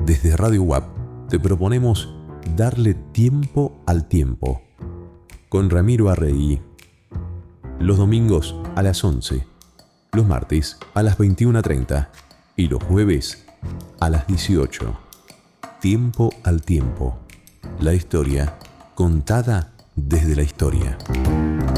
Desde Radio WAP te proponemos darle tiempo al tiempo. Con Ramiro Arregui. Los domingos a las 11, los martes a las 21:30 y los jueves a las 18. Tiempo al tiempo. La historia contada desde la historia.